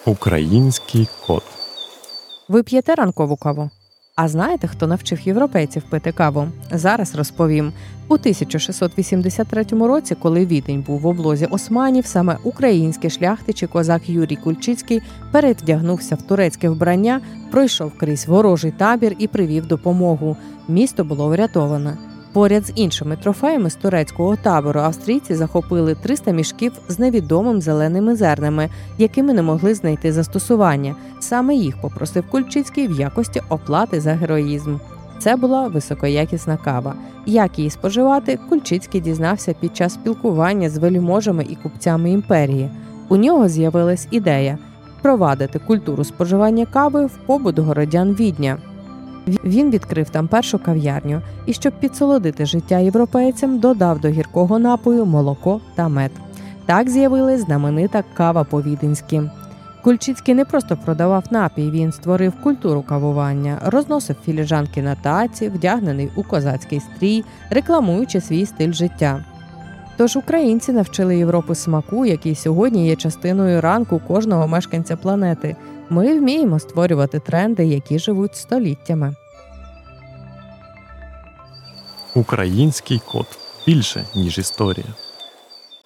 Український кот. Ви п'єте ранкову каву? А знаєте, хто навчив європейців пити каву? Зараз розповім. У 1683 році, коли Відень був в облозі османів, саме український шляхтич і козак Юрій Кульчицький перевдягнувся в турецьке вбрання, пройшов крізь ворожий табір і привів допомогу. Місто було врятоване. Поряд з іншими трофеями з турецького табору австрійці захопили 300 мішків з невідомим зеленими зернами, якими не могли знайти застосування. Саме їх попросив Кульчицький в якості оплати за героїзм. Це була високоякісна кава. Як її споживати, Кульчицький дізнався під час спілкування з вельможами і купцями імперії. У нього з'явилась ідея – впровадити культуру споживання кави в побут городян Відня. Він відкрив там першу кав'ярню і, щоб підсолодити життя європейцям, додав до гіркого напою молоко та мед. Так з'явилась знаменита кава по-віденськи. Кульчицький не просто продавав напій, він створив культуру кавування, розносив філіжанки на таці, вдягнений у козацький стрій, рекламуючи свій стиль життя. Тож українці навчили Європу смаку, який сьогодні є частиною ранку кожного мешканця планети. Ми вміємо створювати тренди, які живуть століттями. Український кот. Більше, ніж історія.